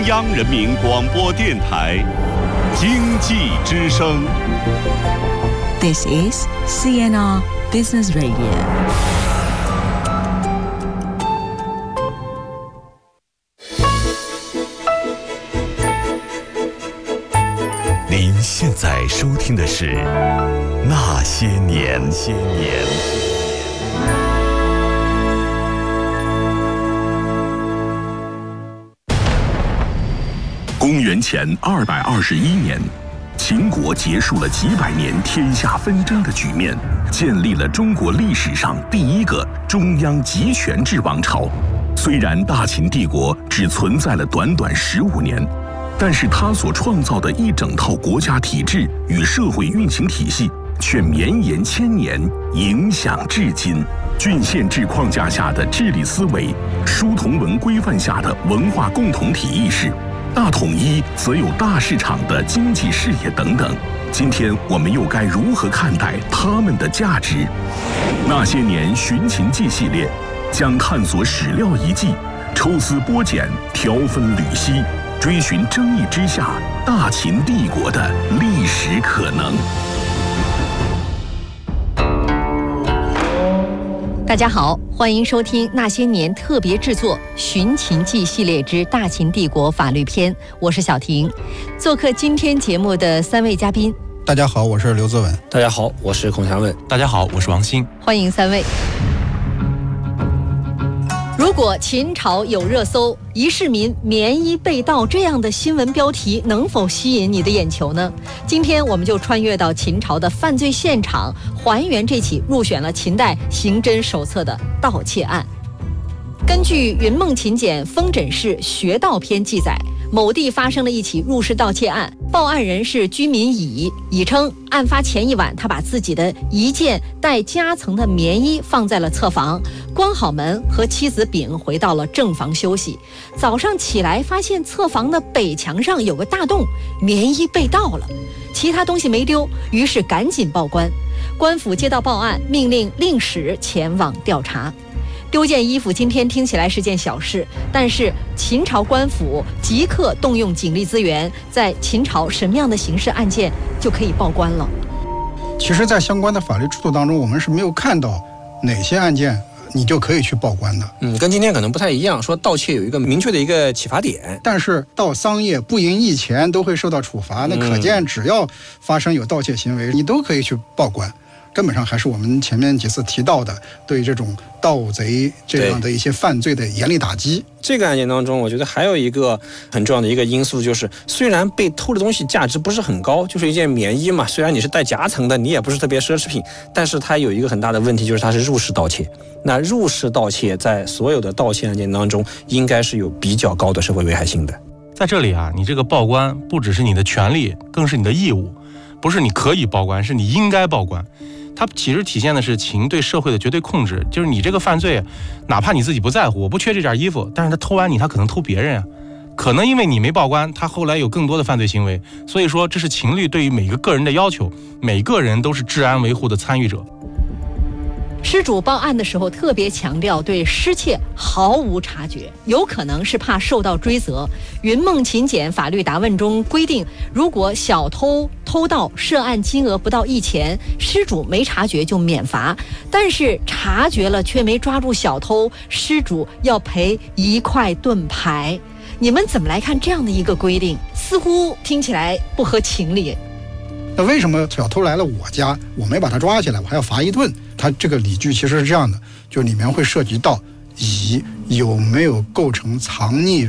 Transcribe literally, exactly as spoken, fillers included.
央人民广播电台经济之声。 This is C N R Business Radio。 您现在收听的是《那些年》。些年。公元前二百二十一年，秦国结束了几百年天下纷争的局面，建立了中国历史上第一个中央集权制王朝。虽然大秦帝国只存在了短短十五年，但是它所创造的一整套国家体制与社会运行体系，却绵延千年，影响至今。郡县制框架下的治理思维，书同文规范下的文化共同体意识，大统一则有大市场的经济视野等等。今天我们又该如何看待他们的价值？那些年寻秦记系列将探索史料遗迹，抽丝剥茧，条分缕析，追寻争议之下大秦帝国的历史可能。 大家好，欢迎收听那些年特别制作《寻秦记》系列之大秦帝国法律篇，我是小婷。做客今天节目的三位嘉宾， 大家好，我是刘泽文。 大家好，我是孔祥文。 大家好，我是王鑫。 欢迎三位。如果秦朝有热搜“一市民棉衣被盗”这样的新闻标题，能否吸引你的眼球呢？今天我们就穿越到秦朝的犯罪现场，还原这起入选了秦代刑侦手册的盗窃案。根据《云梦秦简·封诊室学盗篇》记载，某地发生了一起入室盗窃案，报案人是居民乙。乙称，案发前一晚，他把自己的一件带夹层的棉衣放在了侧房，关好门，和妻子丙回到了正房休息。早上起来，发现侧房的北墙上有个大洞，棉衣被盗了，其他东西没丢，于是赶紧报官。官府接到报案，命令令史前往调查。丢件衣服今天听起来是件小事，但是秦朝官府即刻动用警力资源，在秦朝什么样的刑事案件就可以报官了？ 其实在相关的法律制度当中，我们是没有看到哪些案件你就可以去报官的。 嗯，跟今天可能不太一样，说盗窃有一个明确的一个启发点， 但是盗桑叶不盈一钱都会受到处罚，那可见只要发生有盗窃行为，你都可以去报官。根本上还是我们前面几次提到的对这种盗贼这样的一些犯罪的严厉打击。 这个案件当中，我觉得还有一个很重要的一个因素，就是虽然被偷的东西价值不是很高，就是一件棉衣嘛，虽然你是带夹层的，你也不是特别奢侈品，但是它有一个很大的问题，就是它是入室盗窃。那入室盗窃在所有的盗窃案件当中，应该是有比较高的社会危害性的。 在这里啊，你这个报官不只是你的权利，更是你的义务，不是你可以报官，是你应该报官。它其实体现的是秦对社会的绝对控制，就是你这个犯罪，哪怕你自己不在乎，我不缺这件衣服，但是他偷完你，他可能偷别人啊，可能因为你没报官，他后来有更多的犯罪行为。所以说，这是秦律对于每个个人的要求，每个人都是治安维护的参与者。 失主报案的时候特别强调对失窃毫无察觉，有可能是怕受到追责。云梦秦简法律答问中规定，如果小偷偷盗涉案金额不到一钱，失主没察觉就免罚，但是察觉了却没抓住小偷，失主要赔一块盾牌。你们怎么来看这样的一个规定？似乎听起来不合情理。 那为什么小偷来了我家，我没把他抓起来，我还要罚一顿？他这个理据其实是这样的，就里面会涉及到乙有没有构成藏匿